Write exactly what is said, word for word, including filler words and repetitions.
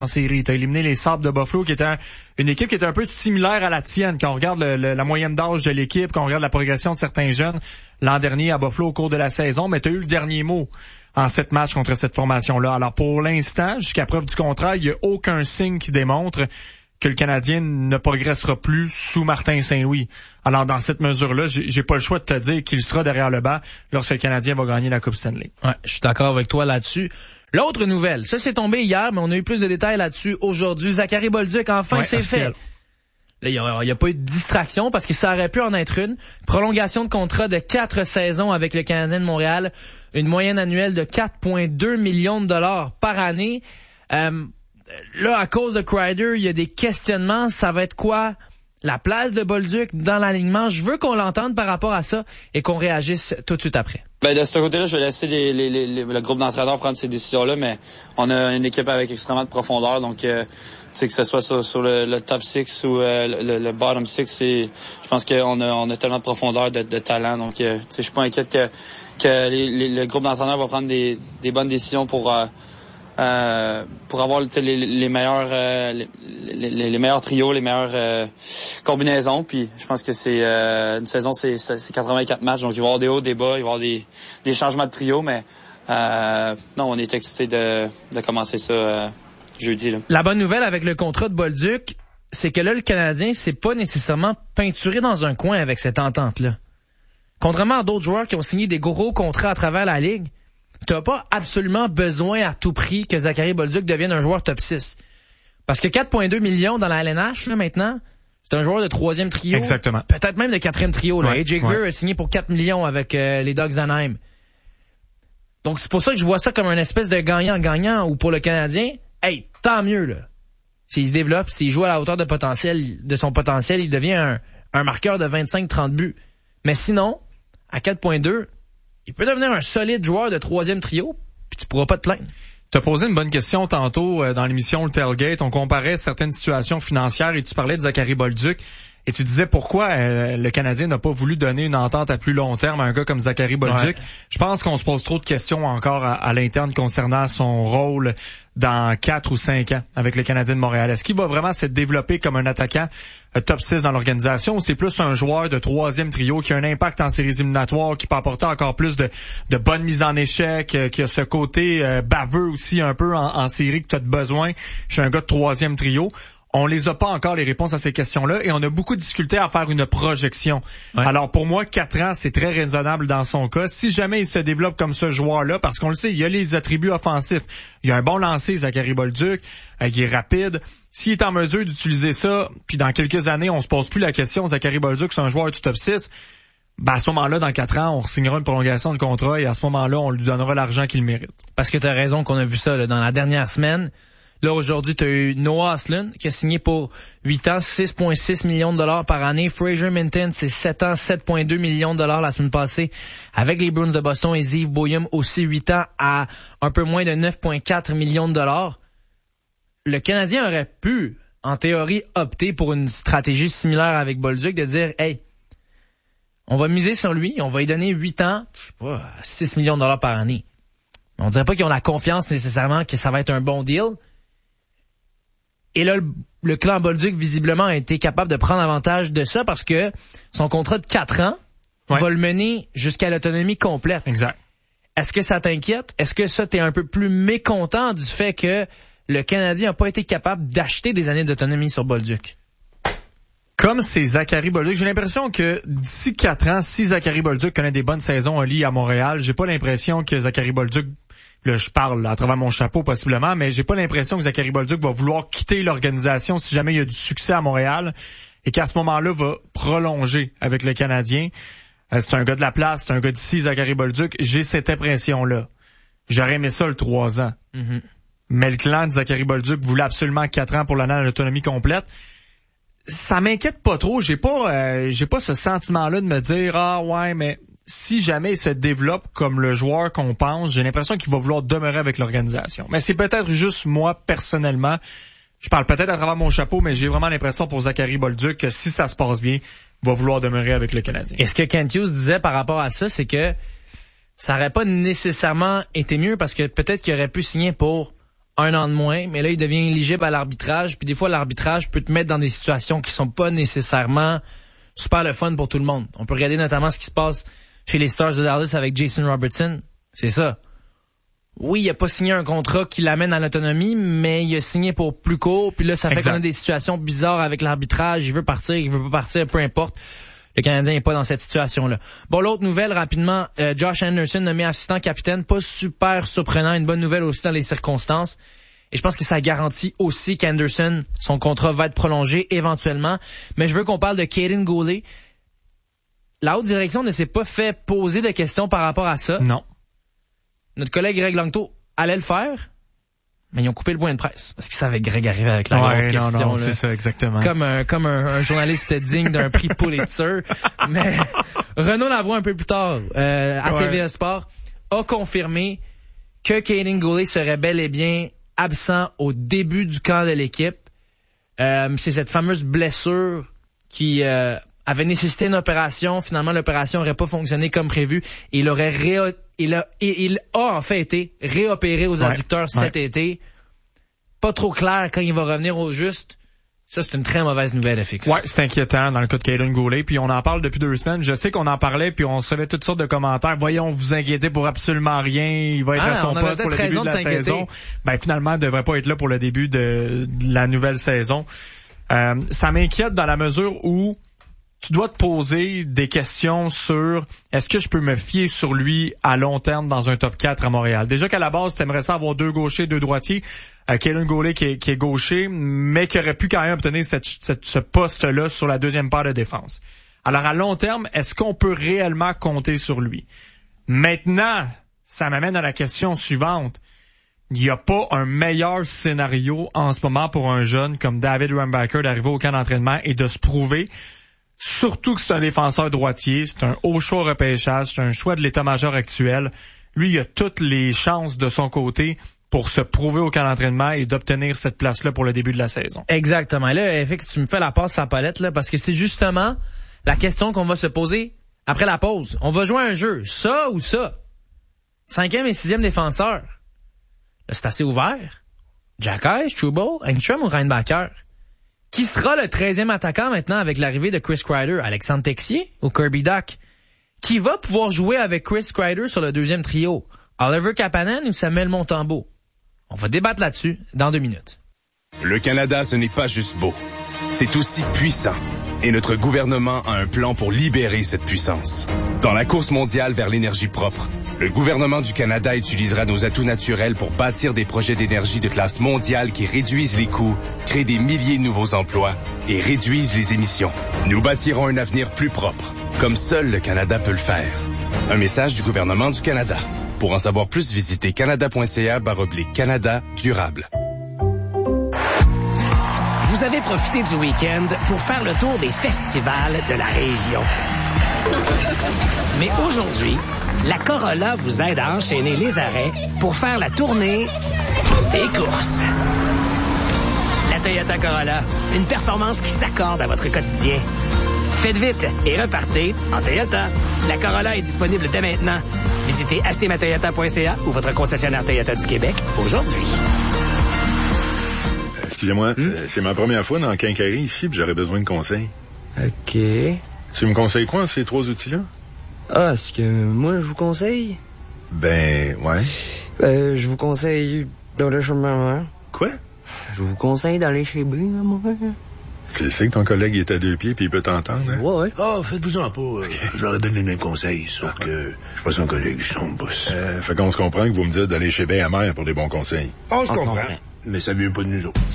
en série. Tu as éliminé les Sabres de Buffalo, qui était un, une équipe qui était un peu similaire à la tienne. Quand on regarde le, le, la moyenne d'âge de l'équipe, quand on regarde la progression de certains jeunes l'an dernier à Buffalo au cours de la saison, mais tu as eu le dernier mot en sept matchs contre cette formation-là. Alors pour l'instant, jusqu'à preuve du contraire, il n'y a aucun signe qui démontre que le Canadien ne progressera plus sous Martin Saint-Louis. Alors dans cette mesure-là, j'ai, j'ai pas le choix de te dire qu'il sera derrière le banc lorsque le Canadien va gagner la Coupe Stanley. Ouais, je suis d'accord avec toi là-dessus. L'autre nouvelle, ça c'est tombé hier, mais on a eu plus de détails là-dessus aujourd'hui. Zachary Bolduc, enfin, ouais, c'est officiel. Fait. Là, il n'y a, a pas eu de distraction parce que ça aurait pu en être une. Prolongation de contrat de quatre saisons avec le Canadien de Montréal. Une moyenne annuelle de quatre virgule deux millions de dollars par année. Euh, là, à cause de Kreider, il y a des questionnements. Ça va être quoi la place de Bolduc dans l'alignement? Je veux qu'on l'entende par rapport à ça et qu'on réagisse tout de suite après. Ben de ce côté-là, je vais laisser les, les, les, les, le groupe d'entraîneurs prendre ces décisions-là, mais on a une équipe avec extrêmement de profondeur, donc euh, que ce soit sur, sur le, le top six ou euh, le, le bottom six, c'est, je pense qu'on a, on a tellement de profondeur, de, de talent, donc euh, je suis pas inquiète que, que les, les, le groupe d'entraîneurs va prendre des, des bonnes décisions pour euh, Euh, pour avoir les, les meilleurs euh, les, les, les meilleurs trios, les meilleures euh, combinaisons. Puis je pense que c'est euh, une saison, c'est, c'est quatre-vingt-quatre matchs, donc il va y avoir des hauts, des bas, il va y avoir des, des changements de trio, mais euh, non, on est excités de, de commencer ça euh, jeudi. Là. La bonne nouvelle avec le contrat de Bolduc, c'est que là, le Canadien s'est pas nécessairement peinturé dans un coin avec cette entente-là. Contrairement à d'autres joueurs qui ont signé des gros contrats à travers la Ligue, tu n'as pas absolument besoin à tout prix que Zachary Bolduc devienne un joueur top six. Parce que quatre virgule deux millions dans la L N H, là, maintenant, c'est un joueur de troisième trio. Exactement. Peut-être même de quatrième trio. Là. Ouais, A J Greer ouais. a signé pour quatre millions avec euh, les Ducks d'Anaheim. Donc, c'est pour ça que je vois ça comme une espèce de gagnant-gagnant ou pour le Canadien, hey, tant mieux, là. S'il se développe, s'il joue à la hauteur de potentiel, de son potentiel, il devient un, un marqueur de vingt-cinq trente buts. Mais sinon, à quatre virgule deux, il peut devenir un solide joueur de troisième trio, puis tu pourras pas te plaindre. Tu as posé une bonne question tantôt euh, dans l'émission Le Tailgate. On comparait certaines situations financières et tu parlais de Zachary Bolduc. Et tu disais pourquoi euh, le Canadien n'a pas voulu donner une entente à plus long terme à un gars comme Zachary Bolduc. Ouais. Je pense qu'on se pose trop de questions encore à, à l'interne concernant son rôle dans quatre ou cinq ans avec le Canadien de Montréal. Est-ce qu'il va vraiment se développer comme un attaquant euh, top six dans l'organisation ou c'est plus un joueur de troisième trio qui a un impact en séries éliminatoires, qui peut apporter encore plus de, de bonnes mises en échec, euh, qui a ce côté euh, baveux aussi un peu en, en série que tu as besoin chez un gars de troisième trio? On les a pas encore les réponses à ces questions-là et on a beaucoup de difficultés à faire une projection. Ouais. Alors pour moi, quatre ans, c'est très raisonnable dans son cas. Si jamais il se développe comme ce joueur-là, parce qu'on le sait, il y a les attributs offensifs. Il y a un bon lancer, Zachary Bolduc, euh, qui est rapide. S'il est en mesure d'utiliser ça, puis dans quelques années, on se pose plus la question, Zachary Bolduc, c'est un joueur du top six, ben à ce moment-là, dans quatre ans, on signera une prolongation de contrat et à ce moment-là, on lui donnera l'argent qu'il mérite. Parce que tu as raison qu'on a vu ça là, dans la dernière semaine. Là, aujourd'hui, tu as eu Noah Östlund qui a signé pour huit ans, six virgule six millions de dollars par année. Fraser Minten, c'est sept ans, sept virgule deux millions de dollars la semaine passée avec les Bruins de Boston. Et Yves Boyum, aussi huit ans à un peu moins de neuf virgule quatre millions de dollars. Le Canadien aurait pu, en théorie, opter pour une stratégie similaire avec Bolduc, de dire, hey, on va miser sur lui, on va lui donner huit ans, je sais pas, six millions de dollars par année. On dirait pas qu'ils ont la confiance nécessairement que ça va être un bon deal. Et là, le, le clan Bolduc, visiblement, a été capable de prendre avantage de ça parce que son contrat de quatre ans ouais. va le mener jusqu'à l'autonomie complète. Exact. Est-ce que ça t'inquiète? Est-ce que ça, t'es un peu plus mécontent du fait que le Canadien n'a pas été capable d'acheter des années d'autonomie sur Bolduc? Comme c'est Zachary Bolduc, j'ai l'impression que d'ici quatre ans, si Zachary Bolduc connaît des bonnes saisons en Ligue à Montréal, j'ai pas l'impression que Zachary Bolduc, là je parle à travers mon chapeau possiblement, mais j'ai pas l'impression que Zachary Bolduc va vouloir quitter l'organisation si jamais il y a du succès à Montréal et qu'à ce moment-là va prolonger avec le Canadien. Euh, c'est un gars de la place, c'est un gars d'ici, Zachary Bolduc. J'ai cette impression-là. J'aurais aimé ça le trois ans. Mm-hmm. Mais le clan de Zachary Bolduc voulait absolument quatre ans pour l'année à l'autonomie complète. Ça m'inquiète pas trop. J'ai pas, euh, j'ai pas ce sentiment-là de me dire ah ouais, mais si jamais il se développe comme le joueur qu'on pense, j'ai l'impression qu'il va vouloir demeurer avec l'organisation. Mais c'est peut-être juste moi personnellement. Je parle peut-être à travers mon chapeau, mais j'ai vraiment l'impression pour Zachary Bolduc que si ça se passe bien, il va vouloir demeurer avec le Canadien. Et ce que Kent Hughes disait par rapport à ça, c'est que ça aurait pas nécessairement été mieux parce que peut-être qu'il aurait pu signer pour un an de moins, mais là, il devient éligible à l'arbitrage. Puis des fois, l'arbitrage peut te mettre dans des situations qui sont pas nécessairement super le fun pour tout le monde. On peut regarder notamment ce qui se passe chez les Stars de Dallas avec Jason Robertson. C'est ça. Oui, il a pas signé un contrat qui l'amène à l'autonomie, mais il a signé pour plus court. Puis là, ça fait exact. Qu'on a des situations bizarres avec l'arbitrage. Il veut partir, il veut pas partir, peu importe. Le Canadien n'est pas dans cette situation-là. Bon, l'autre nouvelle, rapidement, euh, Josh Anderson nommé assistant capitaine, pas super surprenant, une bonne nouvelle aussi dans les circonstances. Et je pense que ça garantit aussi qu'Anderson, son contrat va être prolongé éventuellement. Mais je veux qu'on parle de Kaiden Guhle. La haute direction ne s'est pas fait poser de questions par rapport à ça. Non. Notre collègue Greg Langto allait le faire, mais ils ont coupé le point de presse parce qu'ils savaient que Greg arrivait avec la ouais, grosse non, question. Non, là. c'est ça, exactement. Comme un, comme un, un journaliste digne d'un prix Pulitzer. Mais Renaud Lavoie, un peu plus tard, euh, à ouais. T V A Sport, a confirmé que Kaiden Guhle serait bel et bien absent au début du camp de l'équipe. Euh, c'est cette fameuse blessure qui euh, avait nécessité une opération. Finalement, l'opération n'aurait pas fonctionné comme prévu. Il aurait ré- il, a, il a en fait été réopéré aux adducteurs ouais, cet ouais. été. Pas trop clair quand il va revenir au juste. Ça, c'est une très mauvaise nouvelle, F X. Ouais, c'est inquiétant dans le cas de Kaiden Guhle. Puis on en parle depuis deux semaines. Je sais qu'on en parlait, puis on recevait toutes sortes de commentaires. Voyons, vous inquiétez pour absolument rien. Il va être ah, à son poste pour le début de la saison. Ben finalement, il devrait pas être là pour le début de, de la nouvelle saison. Euh, ça m'inquiète dans la mesure où tu dois te poser des questions sur est-ce que je peux me fier sur lui à long terme dans un top quatre à Montréal. Déjà qu'à la base, tu aimerais ça avoir deux gauchers, deux droitiers. Euh, Kaiden Guhle qui est, qui est gaucher, mais qui aurait pu quand même obtenir cette, cette, ce poste-là sur la deuxième paire de défense. Alors à long terme, est-ce qu'on peut réellement compter sur lui? Maintenant, ça m'amène à la question suivante. Il n'y a pas un meilleur scénario en ce moment pour un jeune comme David Rumbacher d'arriver au camp d'entraînement et de se prouver. Surtout que c'est un défenseur droitier, c'est un haut choix au repêchage, c'est un choix de l'état-major actuel. Lui, il a toutes les chances de son côté pour se prouver au camp d'entraînement et d'obtenir cette place-là pour le début de la saison. Exactement. Là, F X, tu me fais la passe à palette, là, parce que c'est justement la question qu'on va se poser après la pause. On va jouer un jeu. Ça ou ça? Cinquième et sixième défenseur. Là, c'est assez ouvert. Jack Eichel, Trouba, Engstrom ou Reinbacher? Qui sera le treizième attaquant maintenant avec l'arrivée de Chris Kreider? Alexandre Texier ou Kirby Dach? Qui va pouvoir jouer avec Chris Kreider sur le deuxième trio? Oliver Kapanen ou Samuel Montembeault? On va débattre là-dessus dans deux minutes. Le Canada, ce n'est pas juste beau. C'est aussi puissant. Et notre gouvernement a un plan pour libérer cette puissance. Dans la course mondiale vers l'énergie propre, le gouvernement du Canada utilisera nos atouts naturels pour bâtir des projets d'énergie de classe mondiale qui réduisent les coûts, créent des milliers de nouveaux emplois et réduisent les émissions. Nous bâtirons un avenir plus propre, comme seul le Canada peut le faire. Un message du gouvernement du Canada. Pour en savoir plus, visitez canada.ca baroblique Canada durable. Vous avez profité du week-end pour faire le tour des festivals de la région. Mais aujourd'hui, la Corolla vous aide à enchaîner les arrêts pour faire la tournée des courses. La Toyota Corolla, une performance qui s'accorde à votre quotidien. Faites vite et repartez en Toyota. La Corolla est disponible dès maintenant. Visitez acheter ma toyota point c a ou votre concessionnaire Toyota du Québec aujourd'hui. Excusez-moi, hmm? c'est ma première fois dans le Quincaillerie ici, puis j'aurais besoin de conseils. OK. Tu me conseilles quoi, ces trois outils-là? Ah, ce que moi, je vous conseille? Ben, ouais. Euh, je vous conseille d'aller chez ma mère. Quoi? Je vous conseille d'aller chez Brie, ma mère. Tu sais que ton collègue est à deux pieds puis il peut t'entendre, hein? Ouais, ouais. Ah, oh, faites-vous-en pas. Euh, je leur ai donné le même conseil, sauf que je suis pas son collègue, je suis son boss. Euh, fait qu'on se comprend que vous me dites d'aller chez Bien Mère pour des bons conseils. On se comprend. Mais ça vient pas de nous autres.